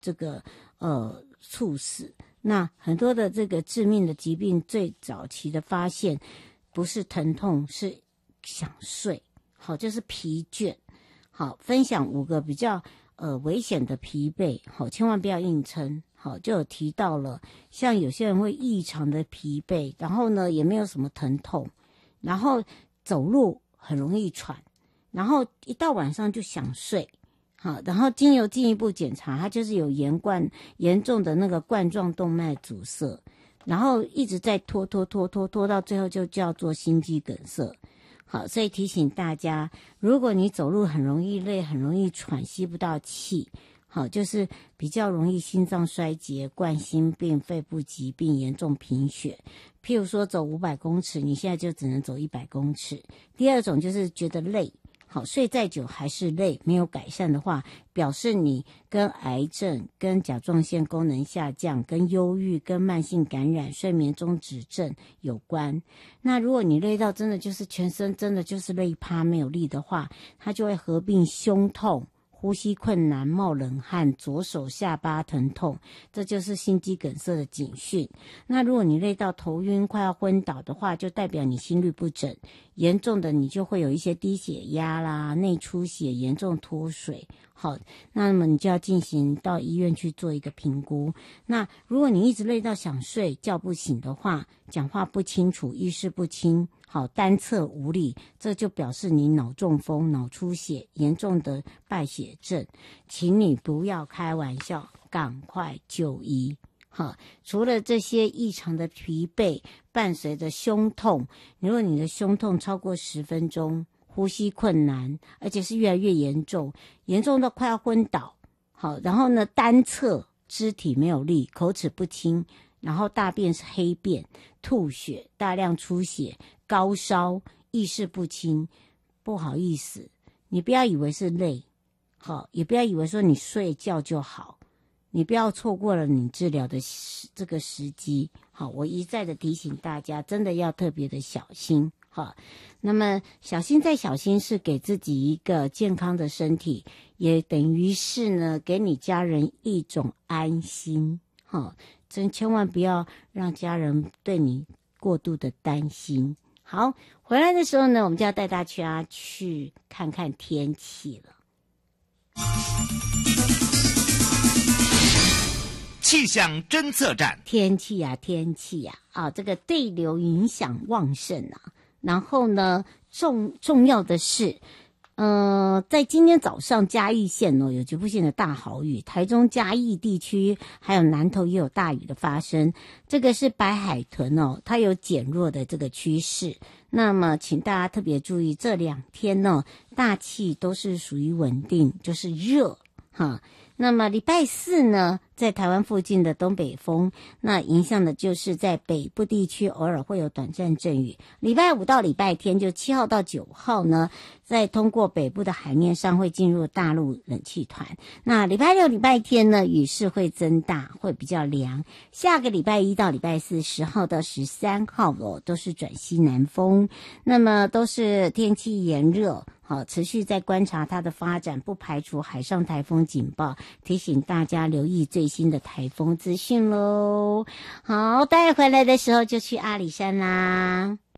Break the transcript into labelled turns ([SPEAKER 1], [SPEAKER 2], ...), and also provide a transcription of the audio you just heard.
[SPEAKER 1] 这个猝死。那很多的这个致命的疾病最早期的发现不是疼痛，是想睡，好，就是疲倦。好，分享5个比较危险的疲惫，好，千万不要硬撑。好，就有提到了，像有些人会异常的疲惫，然后呢也没有什么疼痛，然后走路很容易喘，然后一到晚上就想睡。好，然后经由进一步检查，它就是有严重的那个冠状动脉阻塞，然后一直在拖到最后就叫做心肌梗塞。好，所以提醒大家，如果你走路很容易累，很容易喘，吸不到气，好，就是比较容易心脏衰竭、冠心病、肺部疾病、严重贫血。譬如说走500公尺，你现在就只能走100公尺。第二种就是觉得累，好，睡再久还是累，没有改善的话，表示你跟癌症、跟甲状腺功能下降、跟忧郁、跟慢性感染、睡眠中止症有关。那如果你累到真的就是全身真的就是累趴没有力的话，它就会合并胸痛、呼吸困难、冒冷汗、左手下巴疼痛，这就是心肌梗塞的警讯。那如果你累到头晕快要昏倒的话，就代表你心律不整，严重的你就会有一些低血压啦、内出血、严重脱水。好，那么你就要进行到医院去做一个评估。那如果你一直累到想睡叫不醒的话，讲话不清楚、意识不清，好，单侧无力，这就表示你脑中风、脑出血、严重的败血症，请你不要开玩笑，赶快就医。好，除了这些异常的疲惫，伴随着胸痛，如果你的胸痛超过10分钟，呼吸困难，而且是越来越严重，严重到快要昏倒。好，然后呢，单侧肢体没有力，口齿不清，然后大便是黑便，吐血，大量出血，高烧，意识不清。不好意思，你不要以为是累，好，也不要以为说你睡觉就好，你不要错过了你治疗的这个时机。好，我一再的提醒大家，真的要特别的小心。好，那么小心再小心是给自己一个健康的身体，也等于是呢给你家人一种安心。好，真千万不要让家人对你过度的担心。好，回来的时候呢，我们就要带大家去看看天气了。
[SPEAKER 2] 气象侦测站，
[SPEAKER 1] 天气呀，这个对流影响旺盛啊。然后呢，重要的是，在今天早上嘉义县有局部性的大豪雨，台中嘉义地区还有南投也有大雨的发生。这个是白海豚它有减弱的这个趋势。那么请大家特别注意，这2天大气都是属于稳定，就是热哈。那么礼拜4呢，在台湾附近的东北风，那影响的就是在北部地区偶尔会有短暂阵雨。礼拜5到礼拜天，就7号到9号呢，在通过北部的海面上会进入大陆冷气团。那礼拜6、礼拜天呢，雨势会增大，会比较凉。下个礼拜1到礼拜4 10号到13号都是转西南风，那么都是天气炎热。好，持续在观察它的发展，不排除海上台风警报，提醒大家留意最新的台风资讯咯。好，待会回来的时候就去阿里山啦。